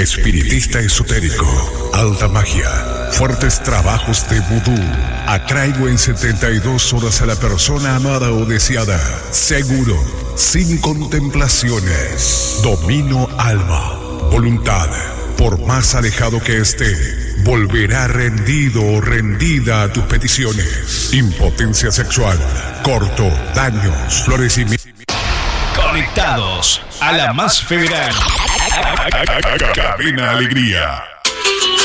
espiritista esotérico, alta magia, fuertes trabajos de vudú. Atraigo en 72 horas a la persona amada o deseada. Seguro, sin contemplaciones. Domino alma, voluntad. Por más alejado que esté, volverá rendido o rendida a tus peticiones. Impotencia sexual, corto, daños, florecimiento. Conectados a la más federal. Cadena Alegría.